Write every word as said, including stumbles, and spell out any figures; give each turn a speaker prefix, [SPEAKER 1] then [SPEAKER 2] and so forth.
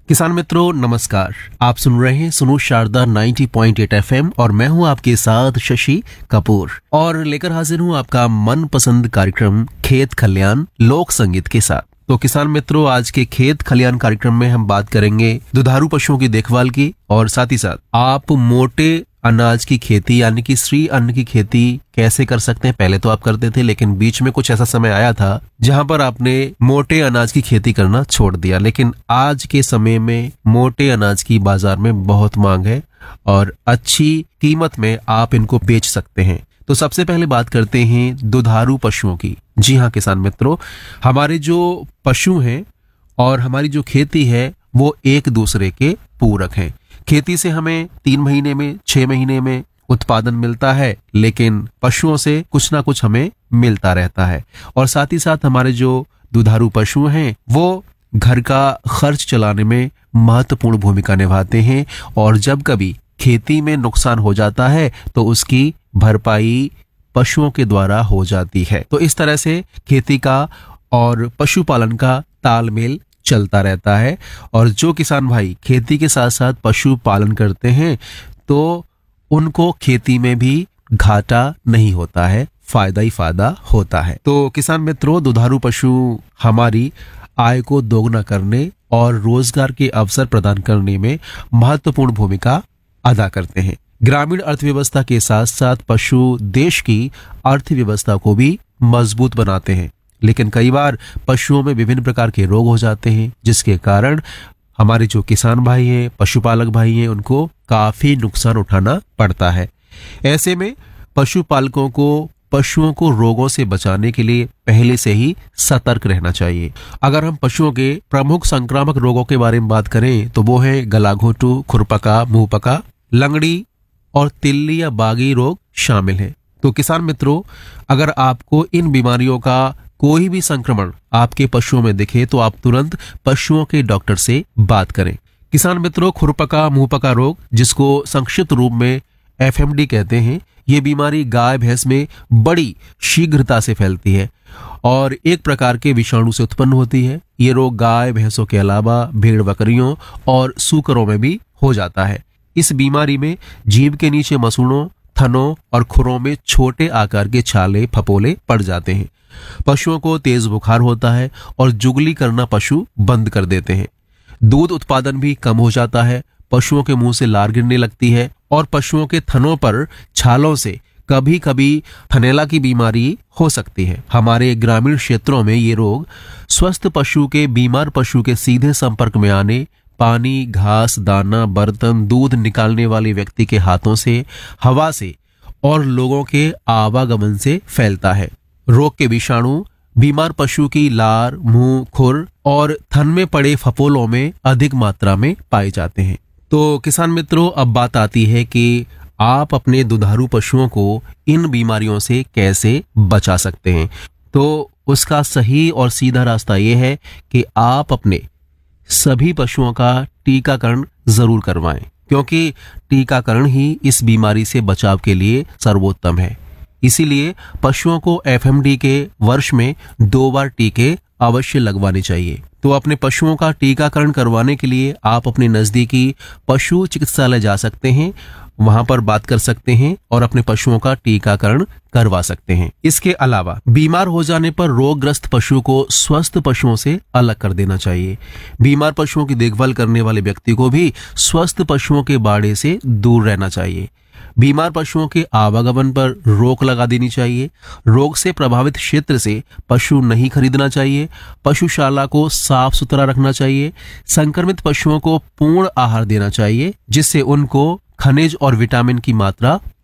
[SPEAKER 1] किसान मित्रों नमस्कार। आप सुन रहे हैं सुनो शारदा नब्बे पॉइंट आठ एफएम और मैं हूं आपके साथ शशि कपूर और लेकर हाजिर हूं आपका मनपसंद कार्यक्रम खेत खलियान लोक संगीत के साथ। तो किसान मित्रों, आज के खेत खलियान कार्यक्रम में हम बात करेंगे दुधारू पशुओं की देखभाल की और साथ ही साथ आप मोटे अनाज की खेती यानी कि श्री अन्न की खेती कैसे कर सकते हैं। पहले तो आप करते थे, लेकिन बीच में कुछ ऐसा समय आया था जहां पर आपने मोटे अनाज की खेती करना छोड़ दिया। लेकिन आज के समय में मोटे अनाज की बाजार में बहुत मांग है और अच्छी कीमत में आप इनको बेच सकते हैं। तो सबसे पहले बात करते हैं दुधारू पशुओं की। जी हाँ किसान मित्रों, हमारे जो पशु हैं और हमारी जो खेती है वो एक दूसरे के पूरक हैं। खेती से हमें तीन महीने में छह महीने में उत्पादन मिलता है, लेकिन पशुओं से कुछ ना कुछ हमें मिलता रहता है। और साथ ही साथ हमारे जो दुधारू पशु हैं वो घर का खर्च चलाने में महत्वपूर्ण भूमिका निभाते हैं और जब कभी खेती में नुकसान हो जाता है तो उसकी भरपाई पशुओं के द्वारा हो जाती है। तो इस तरह से खेती का और पशुपालन का तालमेल चलता रहता है। और जो किसान भाई खेती के साथ साथ पशु पालन करते हैं तो उनको खेती में भी घाटा नहीं होता है, फायदा ही फायदा होता है। तो किसान मित्रों, दुधारू पशु हमारी आय को दोगुना करने और रोजगार के अवसर प्रदान करने में महत्वपूर्ण भूमिका अदा करते हैं। ग्रामीण अर्थव्यवस्था के साथ साथ पशु देश की अर्थव्यवस्था को भी मजबूत बनाते हैं। लेकिन कई बार पशुओं में विभिन्न प्रकार के रोग हो जाते हैं, जिसके कारण हमारे जो किसान भाई हैं, पशुपालक भाई हैं, उनको काफी नुकसान उठाना पड़ता है। ऐसे में पशुपालकों को पशुओं को रोगों से बचाने के लिए पहले से ही सतर्क रहना चाहिए। अगर हम पशुओं के प्रमुख संक्रामक रोगों के बारे में बात करें तो वो है गलाघोटू, खुरपका, मुंहपका, लंगड़ी और तिल्ली या बागी रोग शामिल हैं। तो किसान मित्रों, अगर आपको इन बीमारियों का कोई भी संक्रमण आपके पशुओं में दिखे तो आप तुरंत पशुओं के डॉक्टर से बात करें। किसान मित्रों, खुरपका मुंहपका रोग, जिसको संक्षिप्त रूप में एफ एम डी कहते हैं, ये बीमारी गाय भैंस में बड़ी शीघ्रता से फैलती है और एक प्रकार के विषाणु से उत्पन्न होती है। ये रोग गाय भैंसों के अलावा भेड़ बकरियों और सूकरों में भी हो जाता है। इस बीमारी में जीभ के नीचे मसूड़ों, थनों और खुरों में छोटे आकार के छाले फपोले पड़ जाते हैं। पशुओं को तेज बुखार होता है और जुगली करना पशु बंद कर देते हैं। दूध उत्पादन भी कम हो जाता है, पशुओं के मुंह से लार गिरने लगती है और पशुओं के थनों पर छालों से कभी कभी थनैला की बीमारी हो सकती है। हमारे ग्रामीण क्षेत्रों में ये रोग स्वस्थ पशु के बीमार पशु के सीधे संपर्क में आने, पानी, घास, दाना, बर्तन, दूध निकालने वाले व्यक्ति के हाथों से, हवा से और लोगों के आवागमन से फैलता है। रोग के विषाणु बीमार पशु की लार, मुंह, खुर और थन में पड़े फपोलों में अधिक मात्रा में पाए जाते हैं। तो किसान मित्रों, अब बात आती है कि आप अपने दुधारू पशुओं को इन बीमारियों से कैसे बचा सकते हैं। तो उसका सही और सीधा रास्ता यह है कि आप अपने सभी पशुओं का टीकाकरण जरूर करवाएं, क्योंकि टीकाकरण ही इस बीमारी से बचाव के लिए सर्वोत्तम है। इसीलिए पशुओं को एफ एम डी के वर्ष में दो बार टीके अवश्य लगवाने चाहिए। तो अपने पशुओं का टीकाकरण करवाने के लिए आप अपने नजदीकी पशु चिकित्सालय जा सकते हैं, वहां पर बात कर सकते हैं और अपने पशुओं का टीकाकरण करवा सकते हैं। इसके अलावा बीमार हो जाने पर रोगग्रस्त पशु को स्वस्थ पशुओं से अलग कर देना चाहिए। बीमार पशुओं की देखभाल करने वाले व्यक्ति को भी स्वस्थ पशुओं के बाड़े से दूर रहना चाहिए। बीमार पशुओं के आवागमन पर रोक लगा देनी चाहिए। रोग से प्रभावित क्षेत्र से पशु नहीं खरीदना चाहिए। पशुशाला को साफ सुथरा रखना चाहिए। संक्रमित पशुओं को पूर्ण आहार देना चाहिए, जिससे उनको खनिज और विटामिन की मात्रा